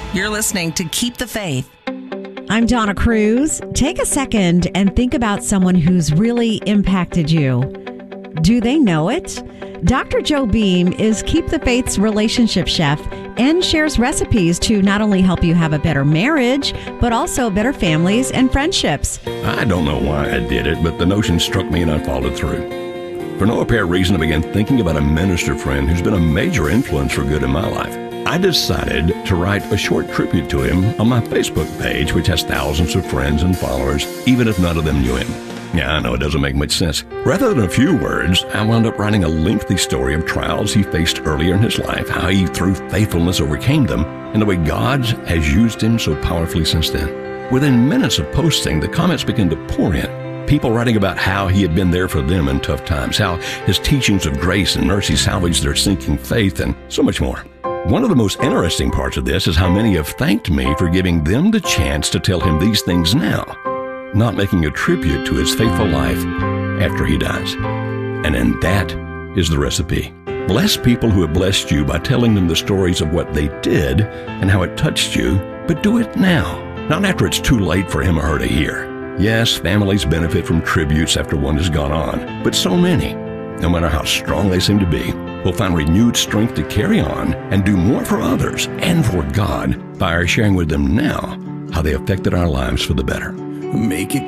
You're listening to Keep the Faith. I'm Donna Cruz. Take a second and think about someone who's really impacted you. Do they know it? Dr. Joe Beam is Keep the Faith's relationship chef and shares recipes to not only help you have a better marriage, but also better families and friendships. I don't know why I did it, but the notion struck me and I followed through. For no apparent reason, I began thinking about a minister friend who's been a major influence for good in my life. I decided to write a short tribute to him on my Facebook page, which has thousands of friends and followers, even if none of them knew him. Yeah, I know it doesn't make much sense. Rather than a few words, I wound up writing a lengthy story of trials he faced earlier in his life, how he, through faithfulness, overcame them, and the way God has used him so powerfully since then. Within minutes of posting, the comments began to pour in. People writing about how he had been there for them in tough times, how his teachings of grace and mercy salvaged their sinking faith, and so much more. One of the most interesting parts of this is how many have thanked me for giving them the chance to tell him these things now, not making a tribute to his faithful life after he dies. And that is the recipe. Bless people who have blessed you by telling them the stories of what they did and how it touched you, but do it now, not after it's too late for him or her to hear. Yes, families benefit from tributes after one has gone on, but so many, no matter how strong they seem to be, will find renewed strength to carry on and do more for others and for God by our sharing with them now how they affected our lives for the better. Make it